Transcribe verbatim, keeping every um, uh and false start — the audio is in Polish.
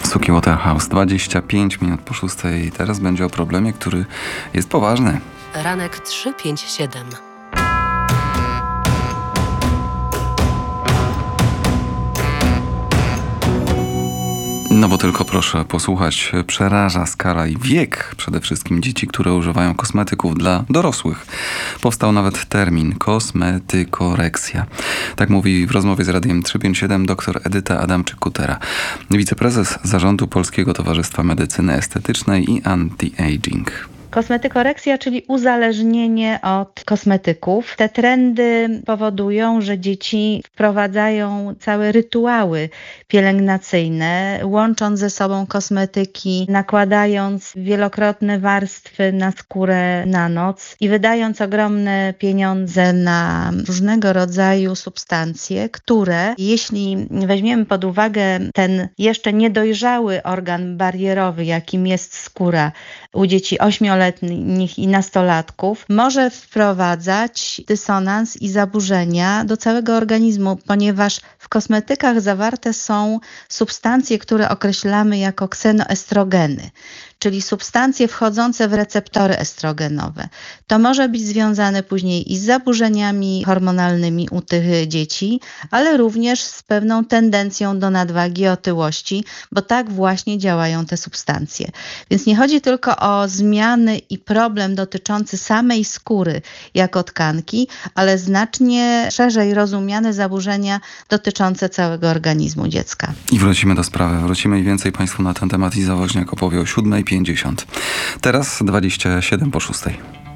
Suki Waterhouse, dwadzieścia pięć minut po szóstej. Teraz będzie o problemie, który jest poważny. Ranek trzy pięć siedem. No bo tylko proszę posłuchać, przeraża skala i wiek przede wszystkim dzieci, które używają kosmetyków dla dorosłych. Powstał nawet termin kosmetykoreksja. Tak mówi w rozmowie z Radiem trzysta pięćdziesiąt siedem dr Edyta Adamczyk-Kutera, wiceprezes Zarządu Polskiego Towarzystwa Medycyny Estetycznej i Anti-Aging. Kosmetykoreksja, czyli uzależnienie od kosmetyków. Te trendy powodują, że dzieci wprowadzają całe rytuały pielęgnacyjne, łącząc ze sobą kosmetyki, nakładając wielokrotne warstwy na skórę na noc i wydając ogromne pieniądze na różnego rodzaju substancje, które, jeśli weźmiemy pod uwagę ten jeszcze niedojrzały organ barierowy, jakim jest skóra u dzieci ośmioletnich i nastolatków, może wprowadzać dysonans i zaburzenia do całego organizmu, ponieważ w kosmetykach zawarte są substancje, które określamy jako ksenoestrogeny, czyli substancje wchodzące w receptory estrogenowe. To może być związane później i z zaburzeniami hormonalnymi u tych dzieci, ale również z pewną tendencją do nadwagi, otyłości, bo tak właśnie działają te substancje. Więc nie chodzi tylko o zmiany i problem dotyczący samej skóry jako tkanki, ale znacznie szerzej rozumiane zaburzenia dotyczące całego organizmu dziecka. I wrócimy do sprawy. Wrócimy i więcej Państwu na ten temat Iza Woźniak opowie o siódmej pięćdziesiąt. Teraz dwadzieścia siedem po szóstej.